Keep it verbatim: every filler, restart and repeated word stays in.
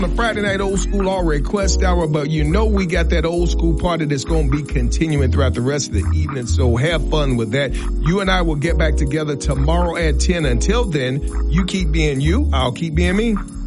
The Friday night old school all request hour, but you know we got that old school party that's going to be continuing throughout the rest of the evening, so have fun with that. You and I will get back together tomorrow at ten. Until then, you keep being you, I'll keep being me.